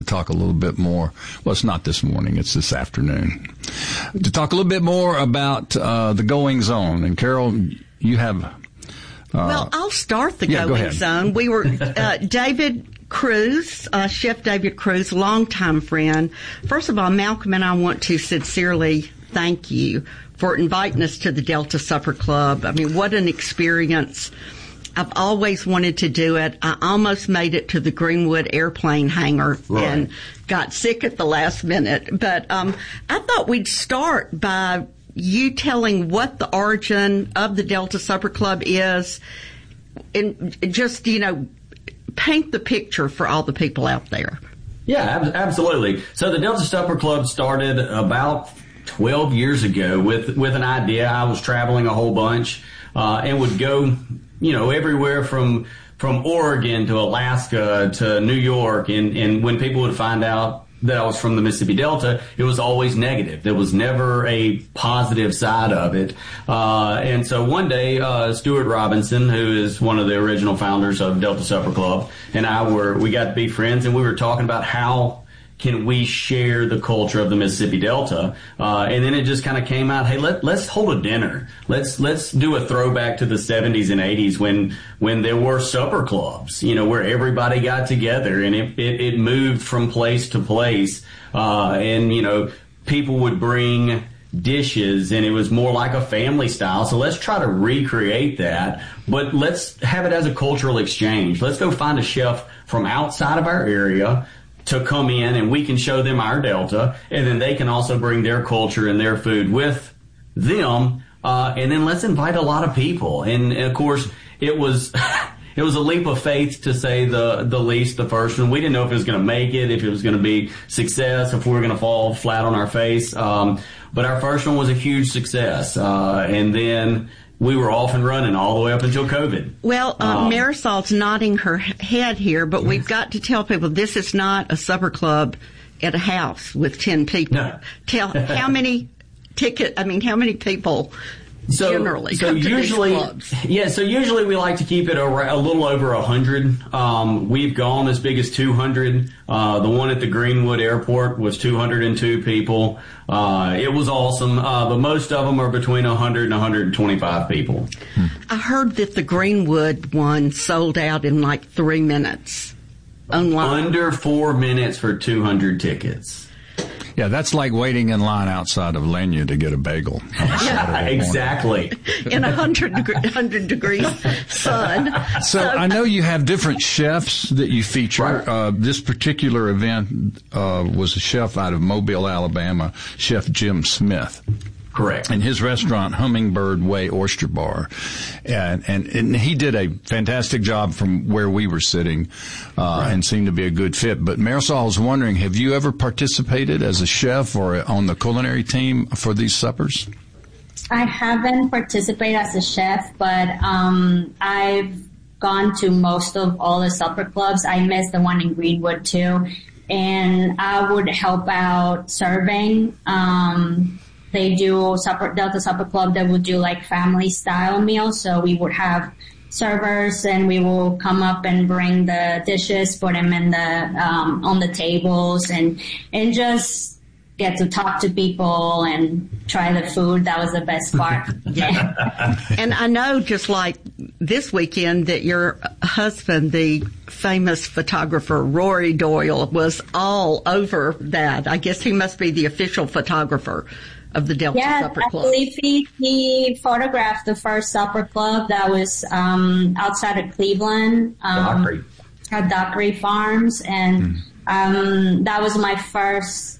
talk a little bit more. Well, it's not this morning. It's this afternoon. To talk a little bit more about the goings on. And, Carol, you have... well, I'll start the goings on. We were David Cruz, Chef David Cruz, longtime friend. First of all, Malcolm and I want to sincerely thank you for inviting us to the Delta Supper Club. I mean, what an experience. I've always wanted to do it. I almost made it to the Greenwood airplane hangar and got sick at the last minute. But I thought we'd start by you telling what the origin of the Delta Supper Club is and just, paint the picture for all the people out there. Yeah, absolutely. So the Delta Supper Club started about 12 years ago with an idea. I was traveling a whole bunch and would go, everywhere from Oregon to Alaska to New York. And when people would find out that I was from the Mississippi Delta, it was always negative. There was never a positive side of it. And so one day, Stuart Robinson, who is one of the original founders of Delta Supper Club, and we got to be friends, and we were talking about how can we share the culture of the Mississippi Delta? And then it just kind of came out, hey, let's hold a dinner. Let's do a throwback to the 70s and 80s when there were supper clubs, where everybody got together, and it moved from place to place. And people would bring dishes, and it was more like a family style. So let's try to recreate that, but let's have it as a cultural exchange. Let's go find a chef from outside of our area to come in, and we can show them our Delta, and then they can also bring their culture and their food with them, and then let's invite a lot of people. And of course, it was a leap of faith, to say the least, the first one. We didn't know if it was going to make it, if it was going to be success, if we were going to fall flat on our face. But our first one was a huge success, and then we were off and running all the way up until COVID. Well, Marisol's nodding her head here, but we've got to tell people this is not a supper club at a house with 10 people. No. How many people generally come to these clubs? Yeah, so usually we like to keep it a little over 100. We've gone as big as 200. The one at the Greenwood Airport was 202 people. It was awesome, but most of them are between 100 and 125 people. I heard that the Greenwood one sold out in like 3 minutes online. Under 4 minutes for 200 tickets. Yeah, that's like waiting in line outside of Lenya to get a bagel. Yeah, exactly. In 100 degrees sun. So I know you have different chefs that you feature. Right. This particular event was a chef out of Mobile, Alabama, Chef Jim Smith. Correct. And his restaurant, Hummingbird Way Oyster Bar. And he did a fantastic job from where we were sitting, and seemed to be a good fit. But Marisol, I was wondering, have you ever participated as a chef or on the culinary team for these suppers? I haven't participated as a chef, but I've gone to most of all the supper clubs. I missed the one in Greenwood too. And I would help out serving. They do Delta Supper Club that would do like family style meals. So we would have servers, and we will come up and bring the dishes, put them in on the tables, and just get to talk to people and try the food. That was the best part. Yeah. And I know, just like this weekend, that your husband, the famous photographer Rory Doyle, was all over that. I guess he must be the official photographer of the Delta Supper Club. I believe he photographed the first supper club that was outside of Cleveland, at Dockery Farms, and that was my first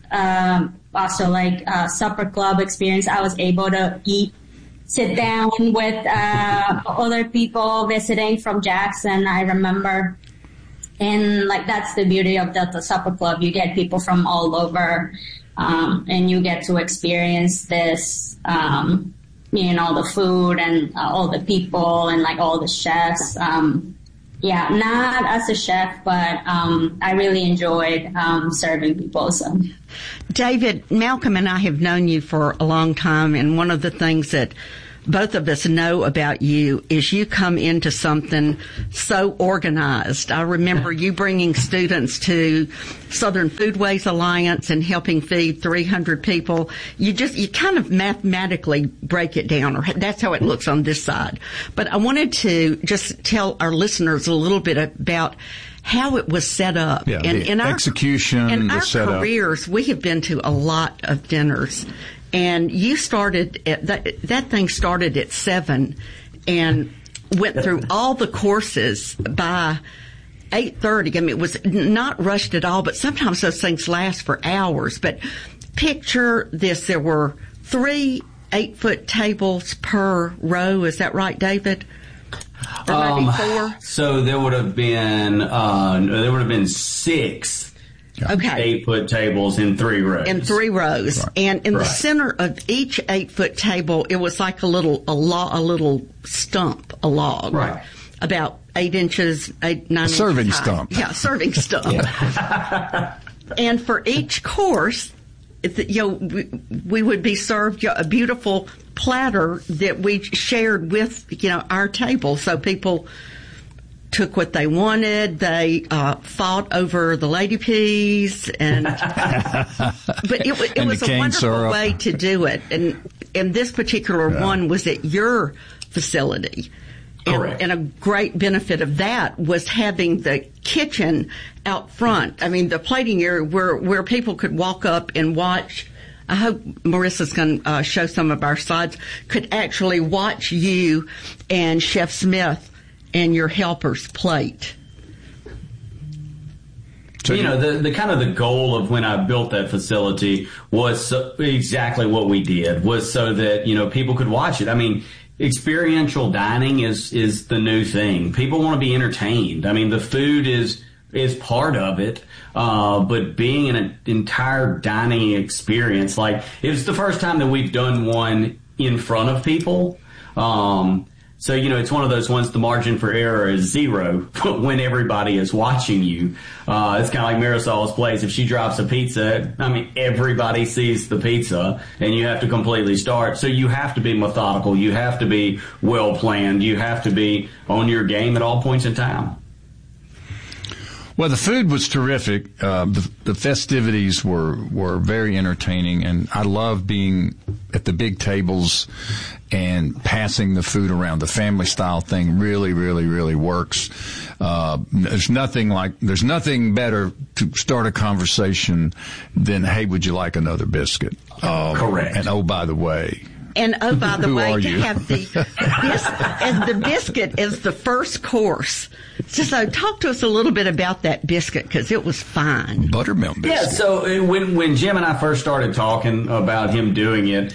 supper club experience. I was able to sit down with other people visiting from Jackson, I remember. And that's the beauty of Delta Supper Club. You get people from all over. And you get to experience this, the food and all the people and all the chefs. Not as a chef, but I really enjoyed serving people. So, David, Malcolm and I have known you for a long time, and one of the things that both of us know about you is you come into something so organized. I remember you bringing students to Southern Foodways Alliance and helping feed 300 people. You kind of mathematically break it down, or that's how it looks on this side. But I wanted to just tell our listeners a little bit about how it was set up. Yeah, and in our execution, in the our setup. careers, we have been to a lot of dinners. And you started at that thing started at 7 and went through all the courses by 8:30. I mean, it was not rushed at all, but sometimes those things last for hours. But picture this. There were 3 8-foot tables per row. Is that right, David? Or maybe 4? So there would have been 6. Okay. 8-foot tables in 3 rows. In 3 rows. Right. And in the center of each 8-foot table, it was like a little stump, a log. Right. About 8 inches, 9 inches serving high. stump. Yeah, serving stump. And for each course, we would be served a beautiful platter that we shared with, our table. So people took what they wanted. They fought over the lady peas, but it was a wonderful syrup. way to do it. And this particular one was at your facility. Correct. And a great benefit of that was having the kitchen out front. I mean, the plating area where people could walk up and watch. I hope Marissa's going to show some of our slides. Could actually watch you and Chef Smith and your helpers plate. So, the kind of the goal of when I built that facility was exactly what we did, was so that, people could watch it. I mean, experiential dining is the new thing. People want to be entertained. I mean, the food is part of it. But being an entire dining experience, like, it was the first time that we've done one in front of people. So, it's one of those ones, the margin for error is 0 when everybody is watching you. It's kind of like Marisol's place. If she drops a pizza, everybody sees the pizza and you have to completely start. So you have to be methodical. You have to be well planned. You have to be on your game at all points in time. Well, the food was terrific. The festivities were very entertaining, and I love being at the big tables and passing the food around. The family style thing really, really, really works. There's nothing better to start a conversation than, hey, would you like another biscuit? Correct. And oh, by the way. And oh, by the way, to you? have the biscuit as the first course. So talk to us a little bit about that biscuit, because it was fine. Buttermilk biscuit. Yeah, so when Jim and I first started talking about him doing it,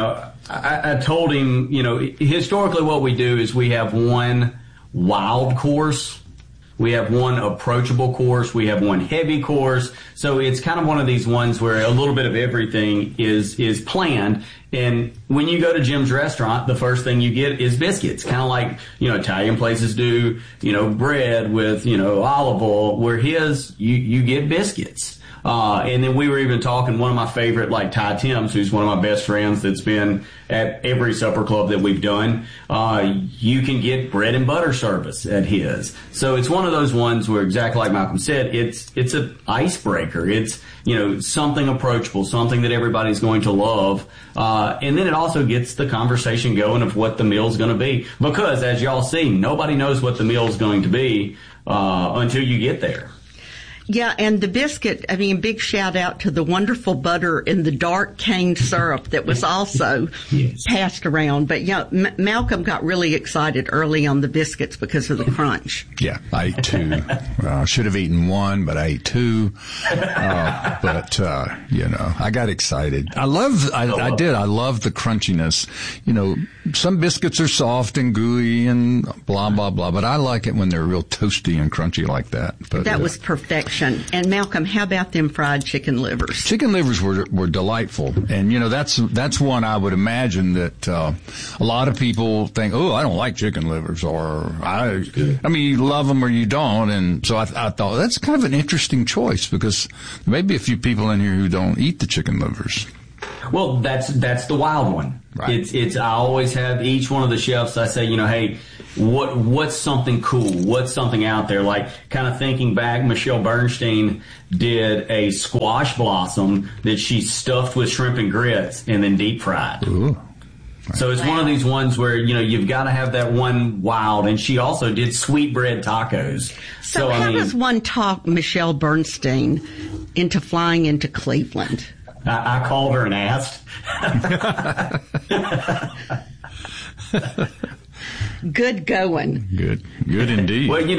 I told him, historically what we do is we have one wild course. We have one approachable course. We have one heavy course. So it's kind of one of these ones where a little bit of everything is planned. And when you go to Jim's restaurant, the first thing you get is biscuits. Kind of like, Italian places do, bread with, olive oil, where you get biscuits. And then we were even talking, one of my favorite, like Ty Timms, who's one of my best friends that's been at every supper club that we've done, you can get bread and butter service at his. So it's one of those ones where, exactly like Malcolm said, it's an icebreaker. It's, something approachable, something that everybody's going to love. And then it also gets the conversation going of what the meal's going to be. Because, as y'all see, nobody knows what the meal's going to be until you get there. Yeah, and the biscuit, big shout out to the wonderful butter and the dark cane syrup that was also passed around. But Malcolm got really excited early on the biscuits because of the crunch. Yeah, I ate 2. I should have eaten 1, but I ate 2. I got excited. I love the crunchiness. Some biscuits are soft and gooey and blah, blah, blah, but I like it when they're real toasty and crunchy like that. But that was perfection. And Malcolm, how about them fried chicken livers? Chicken livers were delightful. And, that's one I would imagine that a lot of people think, oh, I don't like chicken livers, or you love them or you don't. And so I thought that's kind of an interesting choice, because maybe a few people in here who don't eat the chicken livers. Well, that's the wild one. Right. It's I always have each one of the chefs. I say, hey, what's something cool? What's something out there? Like, kind of thinking back, Michelle Bernstein did a squash blossom that she stuffed with shrimp and grits and then deep fried. Ooh. So it's one of these ones where, you've got to have that one wild. And she also did sweetbread tacos. So how does one talk Michelle Bernstein into flying into Cleveland? I called her and asked. Good going. Good indeed. Well,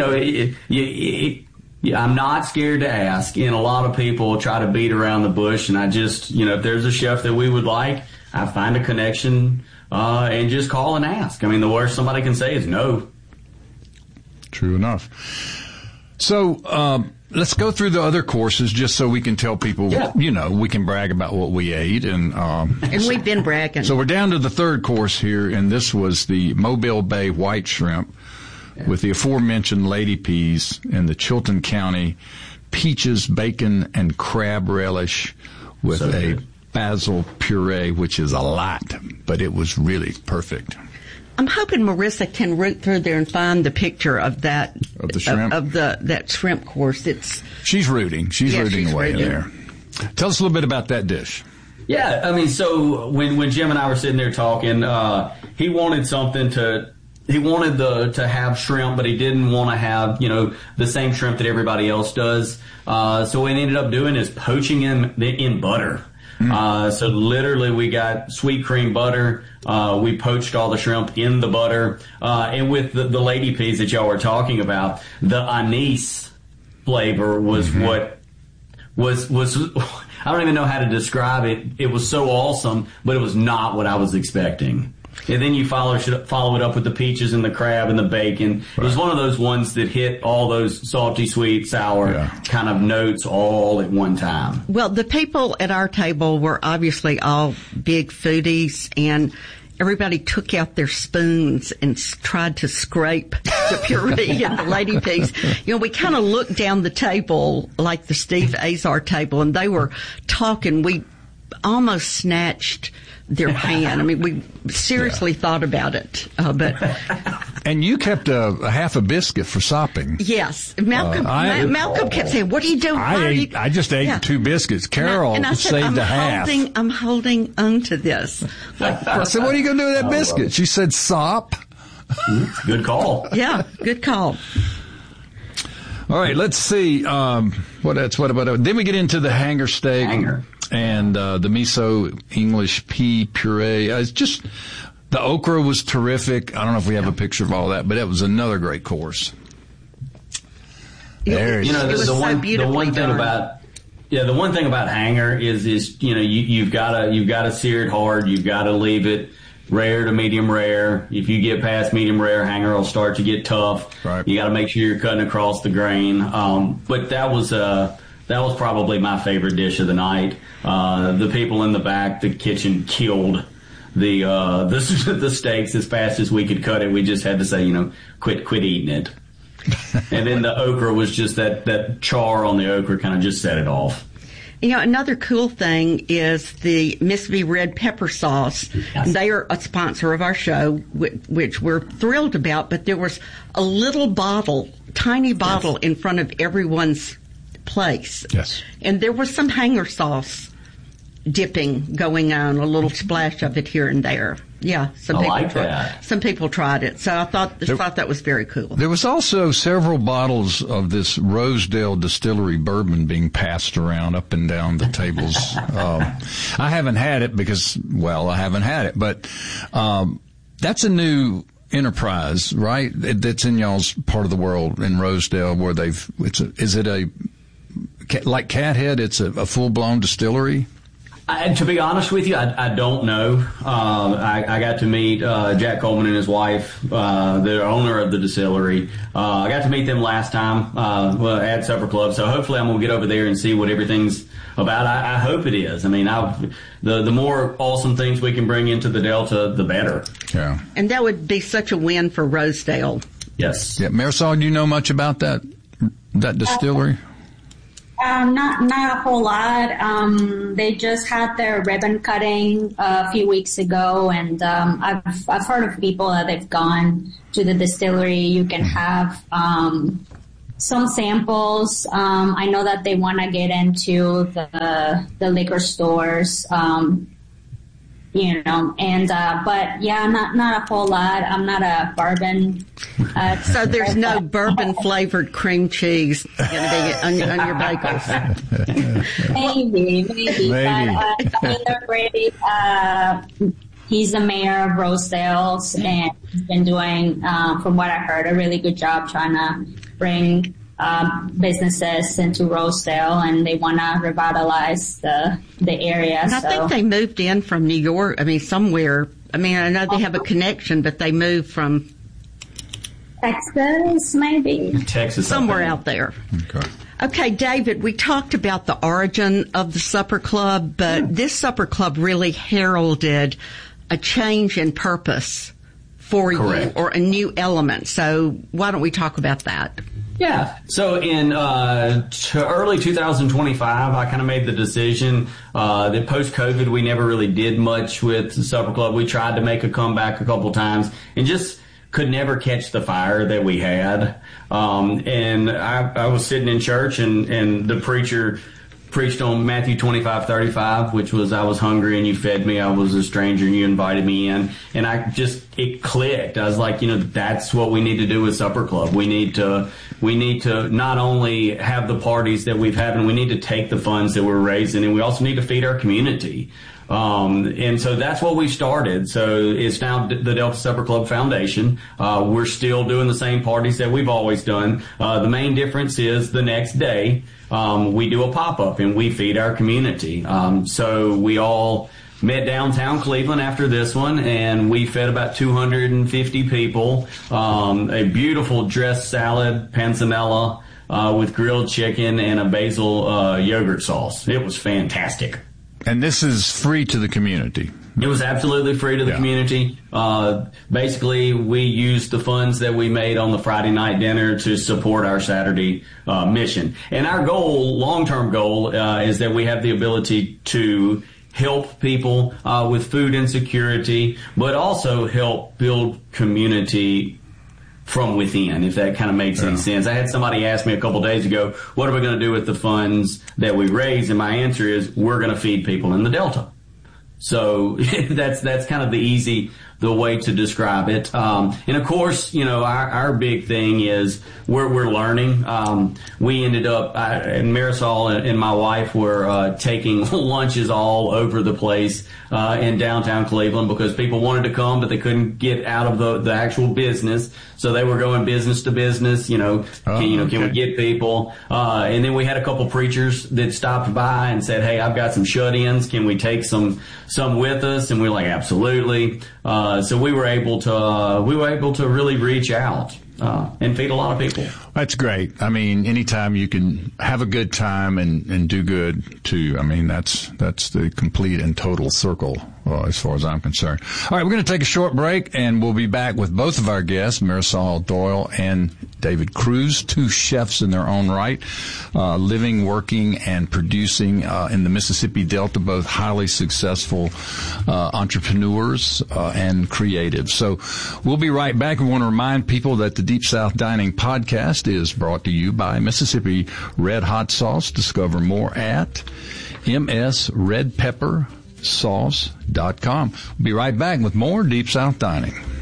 I'm not scared to ask. And a lot of people try to beat around the bush. And I just, if there's a chef that we would like, I find a connection and just call and ask. I mean, the worst somebody can say is no. True enough. So let's go through the other courses just so we can tell people, we can brag about what we ate. And we've been bragging. So we're down to the third course here, and this was the Mobile Bay white shrimp with the aforementioned lady peas and the Chilton County peaches, bacon, and crab relish with a basil puree, which is a lot, but it was really perfect. I'm hoping Marissa can root through there and find the picture of that of the shrimp that shrimp course. She's rooting. She's rooting away in there. Tell us a little bit about that dish. Yeah, I mean, so when Jim and I were sitting there talking, he wanted something to. He wanted to have shrimp, but he didn't want to have the same shrimp that everybody else does. So what we ended up doing is poaching in butter. So literally we got sweet cream butter. We poached all the shrimp in the butter. And with the lady peas that y'all were talking about, the anise flavor was what was I don't even know how to describe it. It was so awesome, but it was not what I was expecting. And then you follow it up with the peaches and the crab and the bacon. Right. It was one of those ones that hit all those salty, sweet, sour kind of notes all at one time. Well, the people at our table were obviously all big foodies, and everybody took out their spoons and tried to scrape the puree and the lady peas. We kind of looked down the table like the Steve Azar table, and they were talking. We almost snatched their pan. I mean, we seriously thought about it, but. And you kept a half a biscuit for sopping. Yes, Malcolm kept saying, "What are you doing?" I just ate 2 biscuits. Carol saved a half. I'm holding on to this. I said, "What are you going to do with that biscuit?" She said, "Sop." Good call. Yeah, good call. All right, let's see. What about? Then we get into the hanger steak. And the miso English pea puree. It's just, the okra was terrific. I don't know if we have a picture of all that, but it was another great course. The one thing about hanger is you've got to sear it hard. You've got to leave it rare to medium rare. If you get past medium rare, hanger will start to get tough. Right. You got to make sure you're cutting across the grain. But that was probably my favorite dish of the night. The people in the back, the kitchen, killed the steaks as fast as we could cut it. We just had to say, quit eating it. And then the okra was just that char on the okra kind of just set it off. Another cool thing is the Miss V red pepper sauce. Yes. They are a sponsor of our show, which we're thrilled about, but there was a little tiny bottle in front of everyone's place. Yes. And there was some hanger sauce dipping going on, a little splash of it here and there. Yeah, some people tried it. So I thought that was very cool. There was also several bottles of this Rosedale Distillery bourbon being passed around up and down the tables. I haven't had it I haven't had it, but that's a new enterprise, right? That's in y'all's part of the world in Rosedale, where is it like Cathead? It's a full-blown distillery. To be honest with you, I don't know. I got to meet Jack Coleman and his wife, the owner of the distillery. I got to meet them last time at Supper Club, so hopefully I'm going to get over there and see what everything's about. I hope it is. I mean, the more awesome things we can bring into the Delta, the better. Yeah. And that would be such a win for Rosedale. Yes. Yeah, Marisol, do you know much about that distillery? Not a whole lot. They just had their ribbon cutting a few weeks ago, and I've heard of people that they've gone to the distillery. You can have some samples. I know that they want to get into the liquor stores. But yeah, not a whole lot. I'm not a bourbon. So there's no bourbon flavored cream cheese going to be on your bagels. Maybe. But they're great. He's the mayor of Rosedale, and he's been doing, from what I heard, a really good job trying to bring businesses into Rosedale, and they want to revitalize the area. And I think they moved in from New York. Somewhere. I know they have a connection, but they moved from Texas, maybe. Texas. Somewhere out there. Okay, David, we talked about the origin of the Supper Club, but this Supper Club really heralded a change in purpose for you, or a new element. So why don't we talk about that? Yeah. So in early 2025, I kind of made the decision that post-COVID, we never really did much with the Supper Club. We tried to make a comeback a couple times and just could never catch the fire that we had. And I was sitting in church, and the preacher preached on Matthew 25:35, which was, I was hungry and you fed me. I was a stranger and you invited me in. And it clicked. I was like, that's what we need to do with Supper Club. We need to not only have the parties that we've had, and we need to take the funds that we're raising, and we also need to feed our community. And so that's what we started. So it's now the Delta Supper Club Foundation. We're still doing the same parties that we've always done. The main difference is the next day, we do a pop-up and we feed our community. So we all met downtown Cleveland after this one, and we fed about 250 people, a beautiful dressed salad, panzanella, with grilled chicken and a basil, yogurt sauce. It was fantastic. And this is free to the community. It was absolutely free to the community. Basically, we used the funds that we made on the Friday night dinner to support our Saturday mission. And our goal, long-term goal, is that we have the ability to help people with food insecurity, but also help build community from within, if that kind of makes any sense. I had somebody ask me a couple days ago, what are we going to do with the funds that we raise? And my answer is, we're going to feed people in the Delta. So that's kind of the way to describe it. And of course, our big thing is we're learning. We ended up, and Marisol and my wife were taking lunches all over the place in downtown Cleveland, because people wanted to come, but they couldn't get out of the actual business. So they were going business to business, can we get people? And then we had a couple preachers that stopped by and said, hey, I've got some shut-ins. Can we take some with us? And we were like, absolutely. So we were able to really reach out and feed a lot of people. That's great. Anytime you can have a good time and do good too. That's the complete and total circle as far as I'm concerned. All right, we're going to take a short break, and we'll be back with both of our guests, Marisol Doyle and David Cruz, two chefs in their own right, living, working, and producing in the Mississippi Delta, both highly successful entrepreneurs and creatives. So we'll be right back. We want to remind people that the Deep South Dining podcast is brought to you by Mississippi Red Hot Sauce. Discover more at msredpeppersauce.com. We'll be right back with more Deep South Dining.